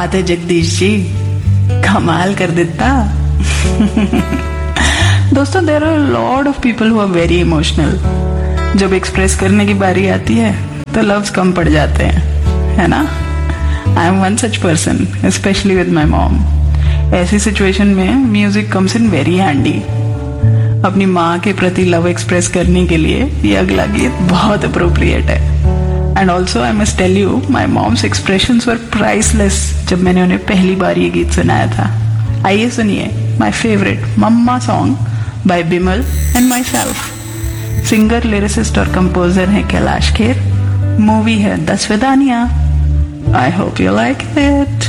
बात है जगदीश जी, कमाल कर देता। दोस्तों, there are lot of people who are very emotional. जब एक्सप्रेस करने की बारी आती है तो लफ्ज कम पड़ जाते हैं, है ना। I am one such person, specially with my mom. ऐसी सिचुएशन में music comes in very handy. अपनी माँ के प्रति लव एक्सप्रेस करने के लिए ये अगला गीत बहुत अप्रोप्रिएट है। And also I must tell you, my mom's expressions were priceless जब मैंने उन्हें पहली बार ये गीत सुनाया था। आइए सुनिए my favourite mamma song by Bimal and my self. Singer, lyricist और कंपोजर है कैलाश खेर। मूवी है 10 वेदानिया। I hope you like it.